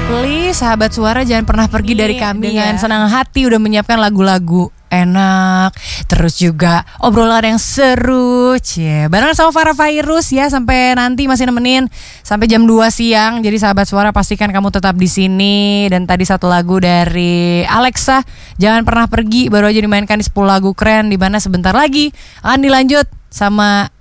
Please sahabat suara jangan pernah pergi dari kami. Dengan senang hati udah menyiapkan lagu-lagu enak, terus juga obrolan yang seru, bareng sama Farah Fairuz ya, sampai nanti masih nemenin sampai jam 2 siang. Jadi sahabat suara pastikan kamu tetap di sini. Dan tadi satu lagu dari Alexa, Jangan Pernah Pergi, baru aja dimainkan di 10 lagu keren, di mana sebentar lagi akan dilanjut sama